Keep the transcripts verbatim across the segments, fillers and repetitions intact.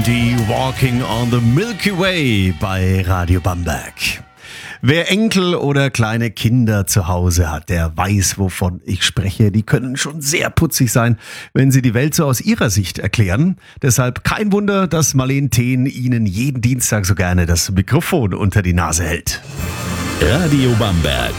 Die Walking on the Milky Way bei Radio Bamberg. Wer Enkel oder kleine Kinder zu Hause hat, der weiß, wovon ich spreche. Die können schon sehr putzig sein, wenn sie die Welt so aus ihrer Sicht erklären. Deshalb kein Wunder, dass Marleen Thehn Ihnen jeden Dienstag so gerne das Mikrofon unter die Nase hält. Radio Bamberg.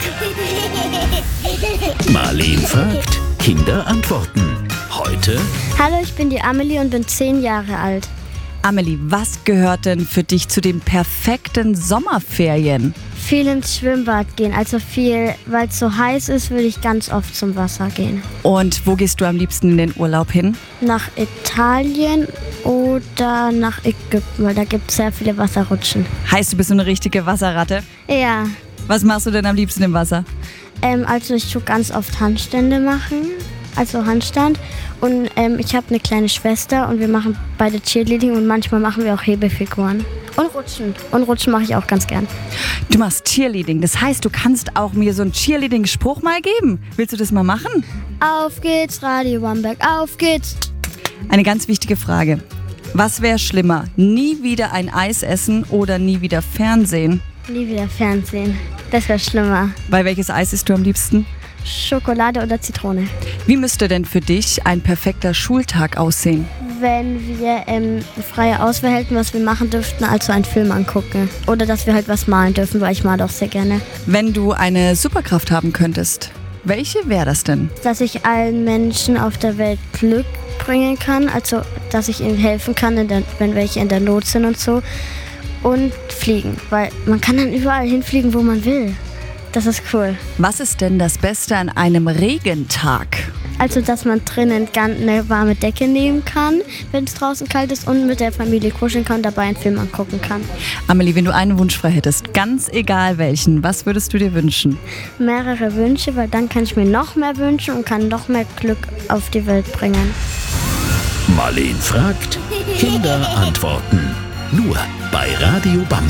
Marleen fragt, Kinder antworten. Heute: Hallo, ich bin die Amelie und bin zehn Jahre alt. Amelie, was gehört denn für dich zu den perfekten Sommerferien? Viel ins Schwimmbad gehen, also viel, weil es so heiß ist, würde ich ganz oft zum Wasser gehen. Und wo gehst du am liebsten in den Urlaub hin? Nach Italien oder nach Ägypten, weil da gibt es sehr viele Wasserrutschen. Heißt, du bist so eine richtige Wasserratte? Ja, Was machst du denn am liebsten im Wasser? ähm, also ich tue ganz oft Handstände machen, also Handstand. Und ähm, ich habe eine kleine Schwester und wir machen beide Cheerleading und manchmal machen wir auch Hebefiguren. Und Rutschen. Und Rutschen mache ich auch ganz gern. Du machst Cheerleading, das heißt, du kannst auch mir so einen Cheerleading-Spruch mal geben. Willst du das mal machen? Auf geht's, Radio Bamberg, auf geht's! Eine ganz wichtige Frage. Was wäre schlimmer? Nie wieder ein Eis essen oder nie wieder Fernsehen? Nie wieder Fernsehen. Das wäre schlimmer. Bei welches Eis isst du am liebsten? Schokolade oder Zitrone. Wie müsste denn für dich ein perfekter Schultag aussehen? Wenn wir ähm, freie Auswahl hätten, was wir machen dürften, also einen Film angucken. Oder dass wir halt was malen dürfen, weil ich male auch sehr gerne. Wenn du eine Superkraft haben könntest, welche wäre das denn? Dass ich allen Menschen auf der Welt Glück bringen kann, also dass ich ihnen helfen kann, in der, wenn welche in der Not sind und so. Und fliegen, weil man kann dann überall hinfliegen, wo man will. Das ist cool. Was ist denn das Beste an einem Regentag? Also, dass man drinnen ganz eine warme Decke nehmen kann, wenn es draußen kalt ist, und mit der Familie kuscheln kann und dabei einen Film angucken kann. Amelie, wenn du einen Wunsch frei hättest, ganz egal welchen, was würdest du dir wünschen? Mehrere Wünsche, weil dann kann ich mir noch mehr wünschen und kann noch mehr Glück auf die Welt bringen. Marleen fragt, Kinder antworten. Nur bei Radio Bamberg.